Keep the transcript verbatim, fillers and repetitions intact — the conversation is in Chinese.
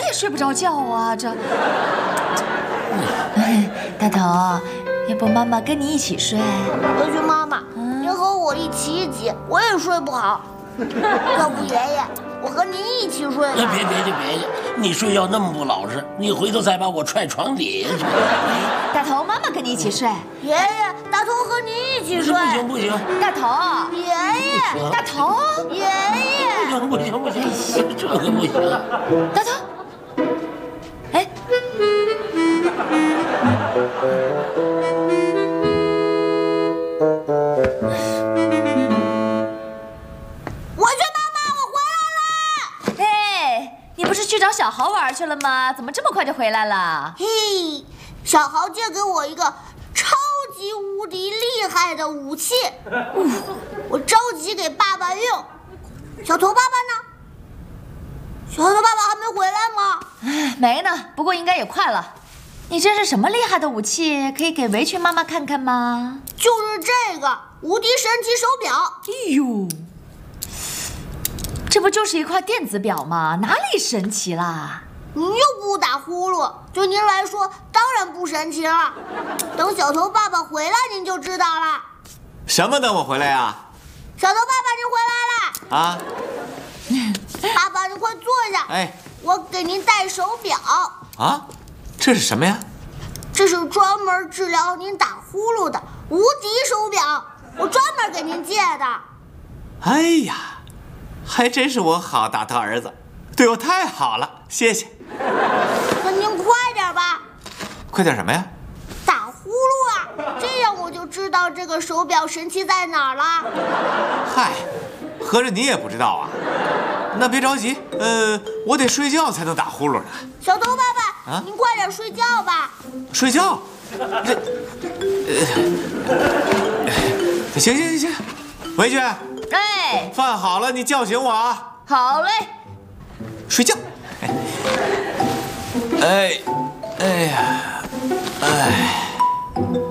也睡不着觉啊，这。哎，大头，要不妈妈跟你一起睡？ 回去妈妈，嗯、您和我一起一起，我也睡不好。要不爷爷，我和您一起睡吧。 别别别别，你睡觉那么不老实，你回头再把我踹床底下去。 大头，妈妈跟你一起睡。 爷爷，大头和您一起睡。 不行不行， 大头。 爷爷， 大头。 爷爷， 不行不行不行，这个不行。 大头。哎。去找小豪玩去了吗？怎么这么快就回来了？ 嘿，小豪借给我一个超级无敌厉害的武器，我着急给爸爸用。小头爸爸呢？小头爸爸还没回来吗？ 哎，没呢，不过应该也快了。你这是什么厉害的武器？可以给围裙妈妈看看吗？ 就是这个无敌神奇手表。 哎呦！这不就是一块电子表吗？哪里神奇啦？ 您又不打呼噜，对您来说当然不神奇了。等小头爸爸回来您就知道了。 什么等我回来呀？ 小头爸爸您回来了。啊！爸爸您快坐下。 哎， 我给您戴手表。 啊？这是什么呀？ 这是专门治疗您打呼噜的无敌手表，我专门给您借的。 哎呀！还真是我好大头儿子，对我太好了，谢谢。 那您快点吧。 快点什么呀？ 打呼噜啊，这样我就知道这个手表神奇在哪儿了。 嗨，合着你也不知道啊？那别着急，呃，我得睡觉才能打呼噜呢。 小头爸爸，啊、您快点睡觉吧。 睡觉？这……呃，行行行行，回去。 哎， 饭好了，你叫醒我啊！ 好嘞， 睡觉。哎，哎呀，哎。